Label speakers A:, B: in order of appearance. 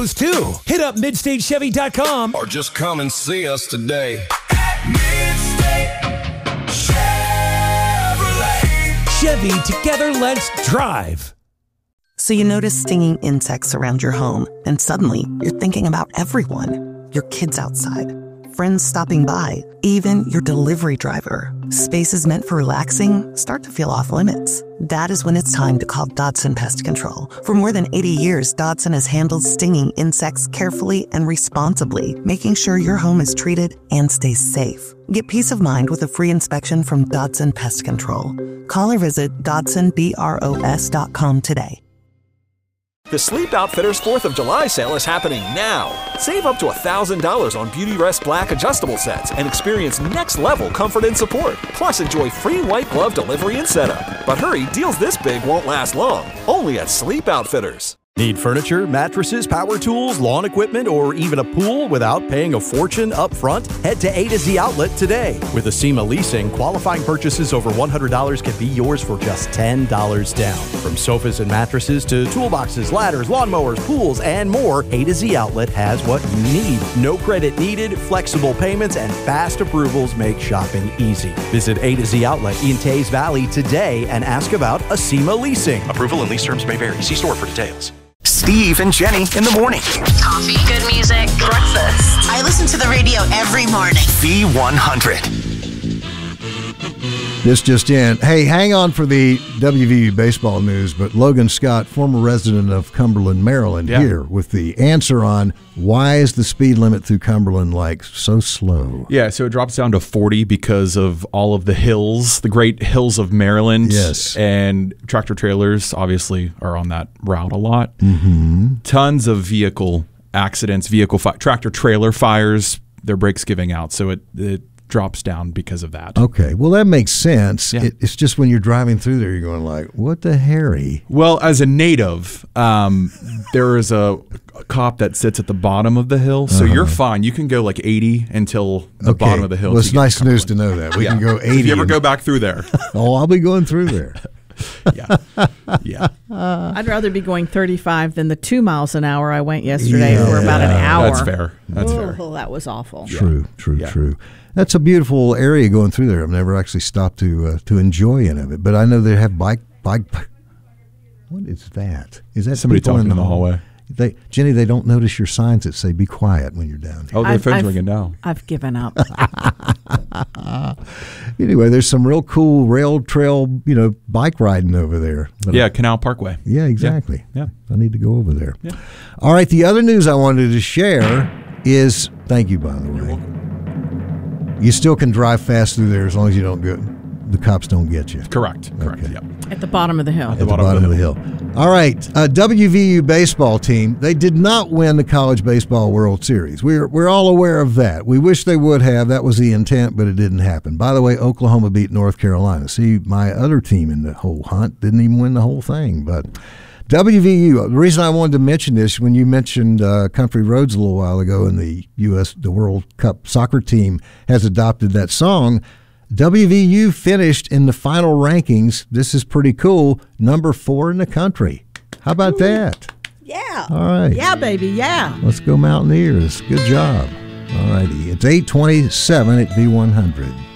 A: too. Hit up MidstateChevy.com
B: or just come and see us today.
A: Chevy, together let's drive.
C: So you notice stinging insects around your home, and suddenly you're thinking about everyone. Your kids outside, friends stopping by, even your delivery driver. Spaces meant for relaxing start to feel off limits. That is when it's time to call Dodson Pest Control. For more than 80 years, Dodson has handled stinging insects carefully and responsibly, making sure your home is treated and stays safe. Get peace of mind with a free inspection from Dodson Pest Control. Call or visit DodsonBROS.com today.
D: The Sleep Outfitters 4th of July sale is happening now. Save up to $1,000 on Beautyrest Black adjustable sets and experience next-level comfort and support. Plus, enjoy free white glove delivery and setup. But hurry, deals this big won't last long. Only at Sleep Outfitters.
E: Need furniture, mattresses, power tools, lawn equipment, or even a pool without paying a fortune up front? Head to A to Z Outlet today. With Acima Leasing, qualifying purchases over $100 can be yours for just $10 down. From sofas and mattresses to toolboxes, ladders, lawnmowers, pools, and more, A to Z Outlet has what you need. No credit needed, flexible payments, and fast approvals make shopping easy. Visit A to Z Outlet in Tays Valley today and ask about Acima Leasing.
F: Approval and lease terms may vary. See store for details. Steve and Jenny in the morning.
G: Coffee, good music, breakfast. I listen to the radio every morning.
F: V100.
H: This just in. Hey, hang on for the WVU baseball news, but Logan Scott, former resident of Cumberland, Maryland, here with the answer on why is the speed limit through Cumberland like so slow?
I: Yeah, so it drops down to 40 because of all of the hills, the great hills of Maryland.
H: Yes.
I: And tractor trailers obviously are on that route a lot.
H: Mm-hmm.
I: Tons of vehicle accidents, tractor trailer fires, their brakes giving out. So it drops down because of that.
H: Okay, well that makes sense.
I: Yeah.
H: It's just when you're driving through there, you're going like, what the Harry?
I: Well, as a native, there is a cop that sits at the bottom of the hill, so you're fine. You can go like 80 until the bottom of the hill.
H: Well, it's nice news to know that. We can go 80.
I: If you ever go back through there.
H: Oh, I'll be going through there.
I: Yeah.
J: I'd rather be going 35 than the 2 miles an hour I went yesterday for about an hour.
I: That's fair. That's fair.
J: Oh, that was awful.
H: True. That's a beautiful area going through there. I've never actually stopped to enjoy any of it, but I know they have bike. What is that? Is that
I: somebody talking in the hallway?
H: Jenny, they don't notice your signs that say "Be quiet" when you're down here.
I: Oh, their phone's ringing now.
J: I've given up.
H: Anyway, there's some real cool rail trail, bike riding over there. But
I: Canal Parkway.
H: Yeah, exactly.
I: Yeah.
H: I need to go over there.
I: Yeah.
H: All right, the other news I wanted to share is, thank you, by the way.
I: You're welcome.
H: You still can drive fast through there as long as you don't the cops don't get you.
I: Correct.
H: Okay.
I: Yep.
J: At the bottom of the hill.
H: At the bottom of the hill. All right, WVU baseball team, they did not win the College Baseball World Series. We're all aware of that. We wish they would have. That was the intent, but it didn't happen. By the way, Oklahoma beat North Carolina. See, my other team in the whole hunt didn't even win the whole thing. But WVU, the reason I wanted to mention this, when you mentioned Country Roads a little while ago, and the World Cup soccer team has adopted that song, WVU finished in the final rankings. This is pretty cool. Number 4 in the country. How about that?
J: Yeah.
H: All right.
J: Yeah, baby. Yeah.
H: Let's go Mountaineers. Good job. All righty. It's 8:27 at V100.